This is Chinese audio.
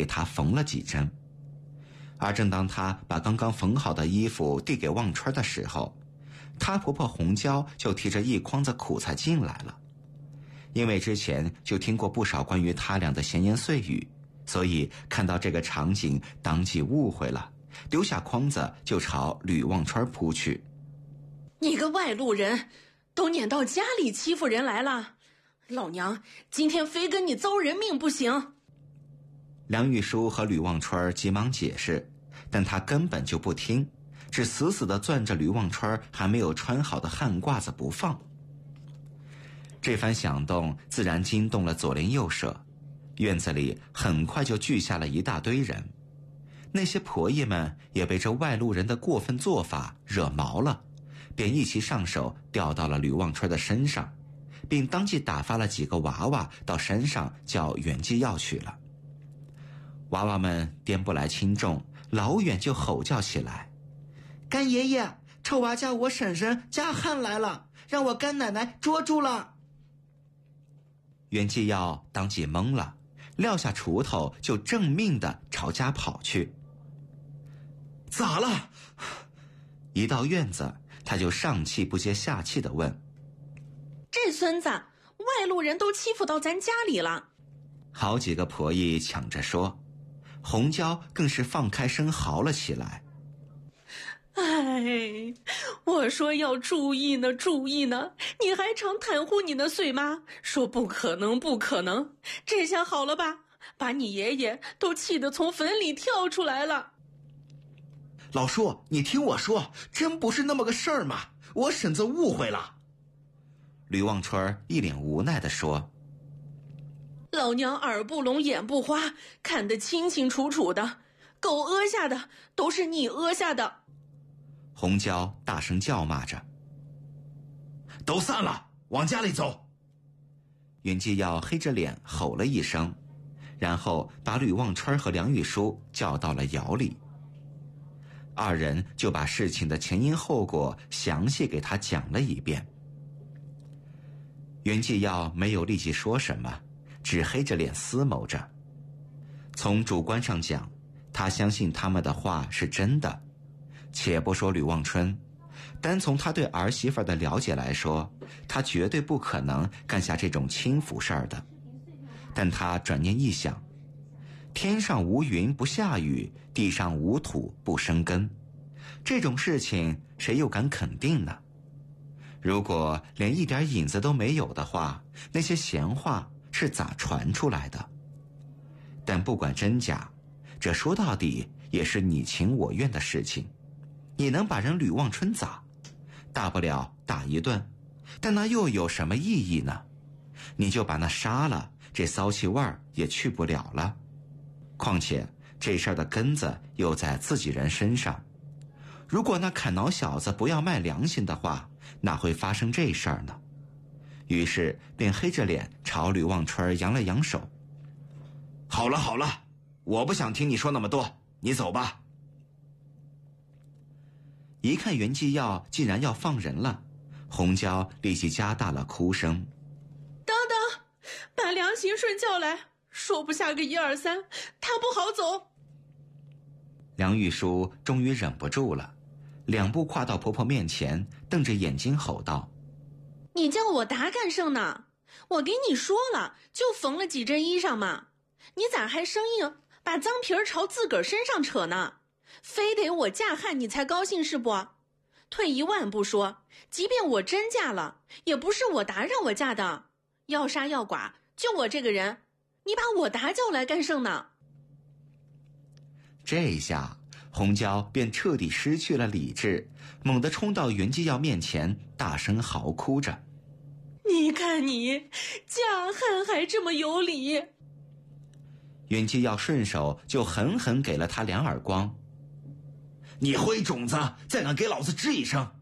给他缝了几针。而正当他把刚刚缝好的衣服递给望春的时候，她婆婆红娇就提着一筐子苦菜进来了。因为之前就听过不少关于他俩的闲言碎语，所以看到这个场景当即误会了，丢下筐子就朝吕望春扑去。 你个外路人，都撵到家里欺负人来了，老娘今天非跟你遭人命不行。 梁玉书和吕望春急忙解释，但他根本就不听，只死死地攥着吕望春还没有穿好的汗褂子不放。这番响动自然惊动了左邻右舍，院子里很快就聚下了一大堆人。那些婆姨们也被这外路人的过分做法惹毛了，便一起上手吊到了吕望春的身上，并当即打发了几个娃娃到山上叫袁继耀去了。娃娃们颠不来轻重，老远就吼叫起来：干爷爷，臭娃家我婶婶加汉来了，让我干奶奶捉住了。袁继耀当即懵了，撂下锄头就正命地朝家跑去。咋了？一到院子，他就上气不接下气地问： 这孙子，外路人都欺负到咱家里了。 好几个婆姨抢着说，红娇更是放开声嚎了起来。 哎，我说要注意呢，注意呢，你还常袒护你那碎妈，说不可能不可能，这下好了吧，把你爷爷都气得从坟里跳出来了。 老叔，你听我说，真不是那么个事儿嘛，我婶子误会了。 吕望春一脸无奈地说： 老娘耳不聋眼不花，看得清清楚楚的，狗屙下的都是你屙下的。 红娇大声叫骂着： 都散了，往家里走。 袁继耀黑着脸吼了一声，然后把吕望春和梁玉书叫到了窑里。二人就把事情的前因后果详细给他讲了一遍。袁继耀没有立即说什么，只黑着脸思谋着。从主观上讲，他相信他们的话是真的。且不说吕望春，单从他对儿媳妇的了解来说，他绝对不可能干下这种轻浮事儿的。但他转念一想，天上无云不下雨，地上无土不生根，这种事情谁又敢肯定呢？如果连一点影子都没有的话，那些闲话是咋传出来的？但不管真假，这说到底也是你情我愿的事情。你能把人吕望春咋？大不了打一顿，但那又有什么意义呢？你就把那杀了，这骚气味儿也去不了了。况且这事儿的根子又在自己人身上，如果那砍脑小子不要卖良心的话，哪会发生这事儿呢？于是便黑着脸朝吕望春扬了扬手。 好了好了，我不想听你说那么多，你走吧。 一看袁继耀竟然要放人了，红娇立即加大了哭声。 等等，把梁行顺叫来，说不下个1、2、3，他不好走。 梁玉书终于忍不住了，两步跨到婆婆面前，瞪着眼睛吼道： 你叫我打干甚呢？我给你说了，就缝了几针衣裳嘛，你咋还生硬，把脏皮儿朝自个儿身上扯呢？非得我嫁汉你才高兴是不？退一万步说，即便我真嫁了，也不是我达让我嫁的，要杀要剐就我这个人，你把我达叫来干甚呢？ 这一下红娇便彻底失去了理智，猛地冲到袁继耀面前，大声嚎哭着： 你看你嫁汉还这么有理。 袁继耀顺手就狠狠给了他2耳光。 你灰种子，再敢给老子吱一声，